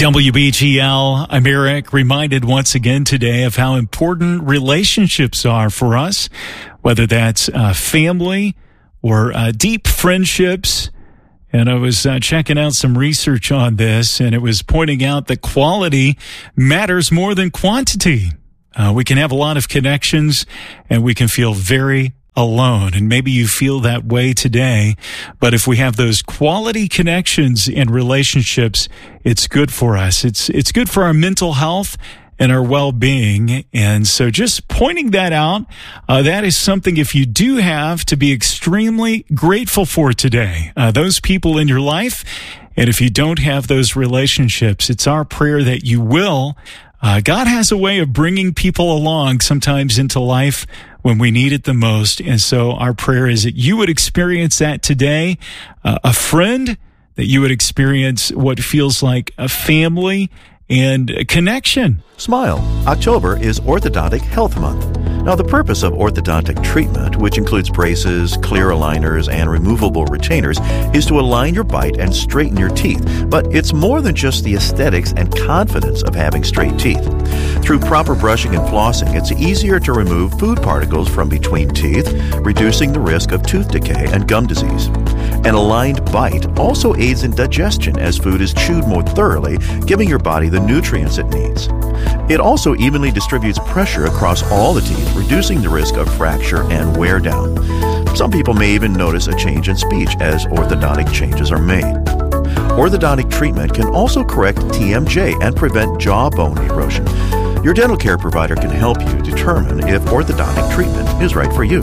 WBGL, I'm Eric, reminded once again today of how important relationships are for us, whether that's family or deep friendships. And I was checking out some research on this, and it was pointing out that quality matters more than quantity. We can have a lot of connections, and we can feel very alone. And maybe you feel that way today, but if we have those quality connections and relationships, it's good for us. It's good for our mental health and our well-being. And so just pointing that out, that is something, if you do have, to be extremely grateful for today. Those people in your life. And if you don't have those relationships, it's our prayer that you will. God has a way of bringing people along sometimes into life when we need it the most. And so our prayer is that you would experience that today, a friend, that you would experience what feels like a family and a connection. Smile. October is Orthodontic Health Month. Now, the purpose of orthodontic treatment, which includes braces, clear aligners, and removable retainers, is to align your bite and straighten your teeth. But it's more than just the aesthetics and confidence of having straight teeth. Through proper brushing and flossing, it's easier to remove food particles from between teeth, reducing the risk of tooth decay and gum disease. An aligned bite also aids in digestion as food is chewed more thoroughly, giving your body the nutrients it needs. It also evenly distributes pressure across all the teeth, reducing the risk of fracture and wear down. Some people may even notice a change in speech as orthodontic changes are made. Orthodontic treatment can also correct TMJ and prevent jawbone erosion. Your dental care provider can help you determine if orthodontic treatment is right for you.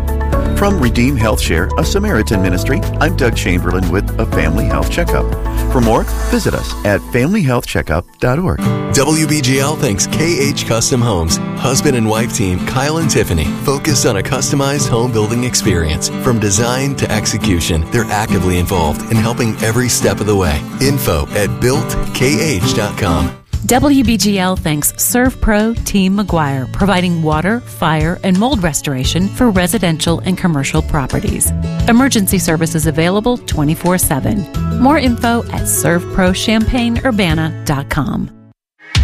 From Redeem Health Share, a Samaritan ministry, I'm Doug Chamberlain with a Family Health Checkup. For more, visit us at familyhealthcheckup.org. WBGL thanks KH Custom Homes. Husband and wife team Kyle and Tiffany focused on a customized home building experience. From design to execution, they're actively involved in helping every step of the way. Info at builtkh.com. WBGL thanks ServPro Team McGuire, providing water, fire, and mold restoration for residential and commercial properties. Emergency services available 24/7. More info at servprochampaignurbana.com.